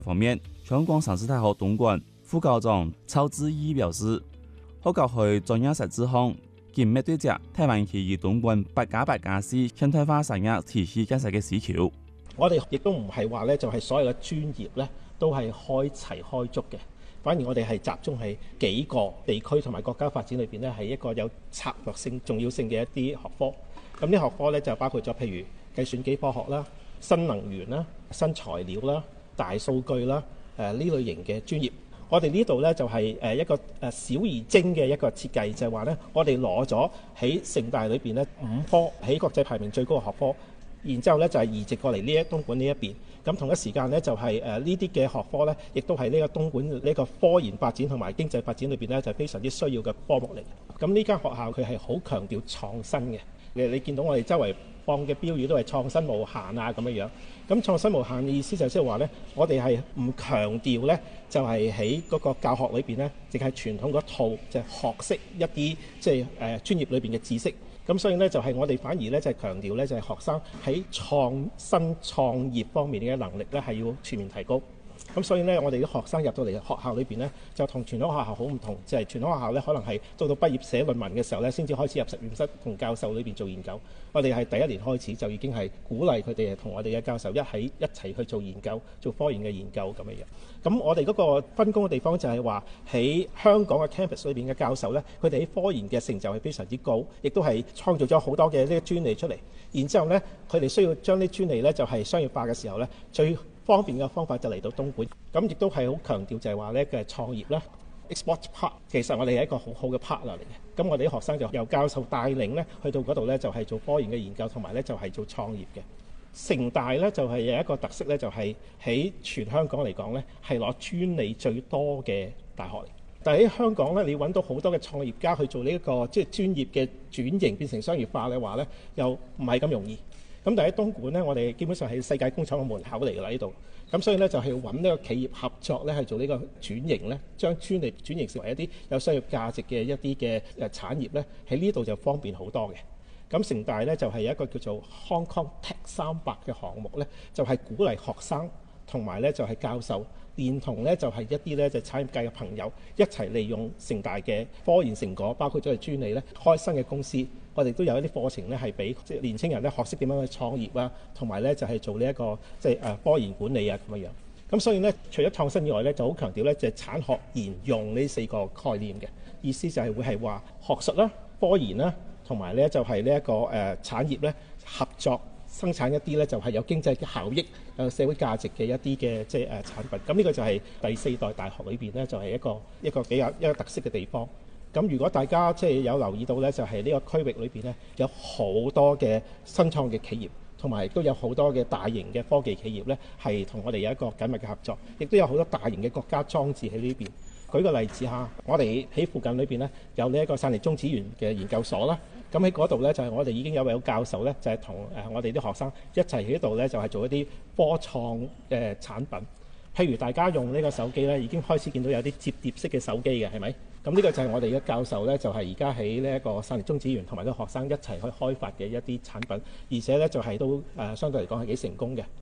方面，香港城市大學東莞副校長曹志義表示，學校去專業實質項，緊密對接台灣企業東莞8+8+4現代化產業體系建設嘅需求。 我哋亦都唔係話咧，就係所有嘅專業咧都係開齊開足嘅，反而我哋係集中喺幾個地區同埋國家發展裏邊咧，係一個有策略性、重要性嘅一啲學科。咁啲學科咧就包括咗譬如計算機科學啦、新能源啦、新材料啦、大數據啦，呢類型嘅專業。我哋呢度咧就係一個小而精嘅一個設計，就係話咧，我哋攞咗喺城大裏邊咧5科喺國際排名最高嘅學科。然之後咧就係移植過嚟東莞呢一邊，咁同一時間咧就係呢啲嘅學科咧，亦都係呢個東莞呢個科研發展同埋經濟發展裏邊咧就非常之需要嘅科目嚟。咁呢間學校佢係好強調創新嘅，你見到我哋周圍放嘅標語都係創新無限啊咁樣樣。咁創新無限嘅意思就即係話咧，我哋係唔強調咧，就係喺嗰個教學裏邊咧，淨係傳統嗰套就係學識一啲即係專業裏邊嘅知識。咁所以咧就係我哋反而咧就係強調咧就係學生喺創新創業方面嘅能力咧係要全面提高。咁所以咧我哋啲學生入到嚟學校裏邊咧就同傳統學校好唔同，就係傳統學校咧可能係到畢業寫論文嘅時候咧先至開始入實驗室同教授裏邊做研究。我哋係第一年開始就已經係鼓勵佢哋同我哋嘅教授一齊去做研究，做科研嘅研究咁樣樣。咁我哋嗰個分工嘅地方就係話喺香港嘅 campus 裏邊嘅教授咧，佢哋喺科研嘅成就係非常之高，亦都係創造咗好多嘅呢個專利出嚟。然之後咧，佢哋需要將啲專利咧就係商業化嘅時候咧，最方便嘅方法就嚟到東莞。咁亦都係好強調就係話咧嘅創業啦。Export Park 其實我哋係一個好好嘅 partner 嚟嘅，咁我哋啲學生就由教授帶領咧去到嗰度咧就係做科研嘅研究，同埋咧就係做創業嘅。城大咧就係有一個特色咧，就係喺全香港嚟講咧係攞專利最多嘅大學嚟。但係喺香港咧，你揾到好多嘅創業家去做呢一個即係專業嘅轉型變成商業化嘅話咧，又唔係咁容易。咁但係喺東莞咧，我哋基本上係世界工廠嘅門口嚟㗎啦呢度。咁所以咧就係揾呢個企業合作咧，係做呢個轉型咧，將專利轉型成為一啲有商業價值嘅一啲嘅產業咧，喺呢度就方便好多嘅。咁城大咧就係有一個叫做 Hong Kong Tech 300嘅項目咧，就係鼓勵學生同埋咧就係教授，連同咧就係一啲咧就產業界嘅朋友一齊利用城大嘅科研成果，包括咗係專利咧，開新嘅公司。我哋都有一啲課程咧，係俾即係年青人咧學識點樣去創業啊，同埋咧就係做呢一個即係科研管理啊咁樣樣。咁所以咧，除咗創新以外咧，就好強調咧就係產學研用呢4個概念嘅意思，就係會係話學術啦、科研啦，同埋咧就係呢一個產業咧合作生產一啲咧就係有經濟嘅效益、有社會價值嘅一啲嘅即係產品。咁呢個就係第4代大學裏邊咧就係一個比較一個特色嘅地方。咁如果大家即係有留意到咧，就係呢個區域裏邊咧有好多嘅新創嘅企業，同埋都有好多嘅大型嘅科技企業咧，係同我哋有一個緊密嘅合作，亦都有好多大型嘅國家裝置喺呢邊。舉個例子嚇，我哋喺附近裏邊咧有呢一個汕泥中子園嘅研究所啦。咁喺嗰度咧就係我哋已經有位教授咧，就係同我哋啲學生一齊喺度咧，就係做一啲科創嘅產品。譬如大家用呢個手機咧，已經開始見到有啲摺疊式嘅手機嘅，係咪？咁呢個就係我哋嘅教授咧，就係而家喺呢一個汕泥中子園同埋啲學生一齊去開發嘅一啲產品，而且咧就係都相對嚟講係幾成功嘅。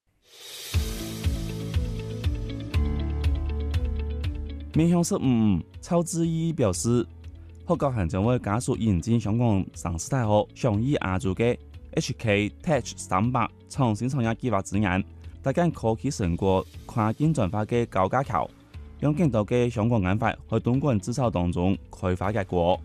面向15，曹志義表示，學校還將會加速引進香港城市大學倡議亞洲嘅 HK Tech 300創新創業計劃指引，大家科技成果跨境轉化嘅高架橋，讓更多嘅香港研發喺東莞製造當中開花結果。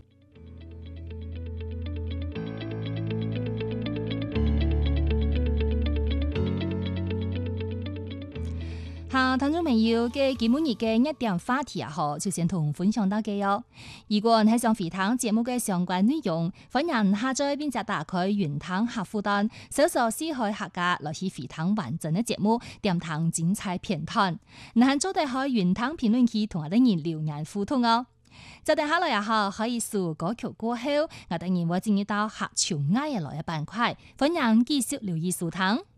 下聽眾朋友嘅今日嘅一點話題啊，就先同分享到嘅喲。如果係想回聽節目嘅相關內容，歡迎下載並且打開雲聽客戶端，搜索四海客家來去回聽完整嘅節目，點聽精彩片段。嗱，做得開雲聽評論區同我哋人留言互動哦。就等下來也好，可以數歌曲過後，我哋人會進入到客潮愛嘅來嘅板塊，歡迎繼續留意收聽。